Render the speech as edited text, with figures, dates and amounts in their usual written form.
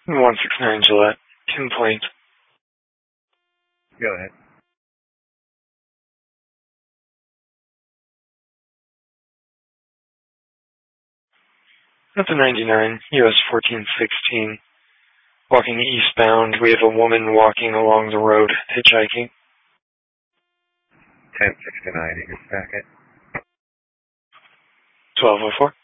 169 Gillette. Complaint. Go ahead. That's a 99, US 1416. Walking eastbound, we have a woman walking along the road, hitchhiking. 1069 in your packet. 1204.